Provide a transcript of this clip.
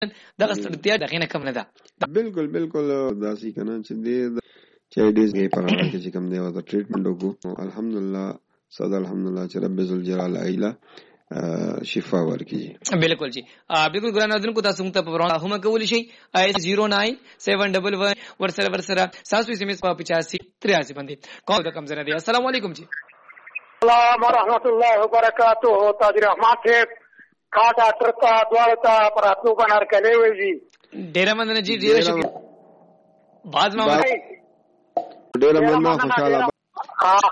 دغه ستړیا دغه نه کم نه ده. بالکل داسې کنه چې دې چې دې په اړه کې چې کوم دی او ټریټمنټ وکړو الحمدلله صد الحمدلله چې رب ذل جلال ایله شفا ورکړي. بالکل جی بالکل ګران اذن کو تاسو ته په ورانه هم کولی شي 09711 ورسره ساسو سیمه په 8583 باندې کال رقم زنه دی. السلام علیکم جی. السلام ورحمۃ اللہ وبرکاتہ. تاج رحمان صاحب کا ډاکټر ته دوالتا پراتو بنار کله وی جی ډیر مننه جی ډیر شکر. باز ما ډیر مننه خوشاله